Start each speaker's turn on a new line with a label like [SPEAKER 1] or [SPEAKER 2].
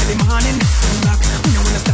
[SPEAKER 1] early morning. Come back, you know when I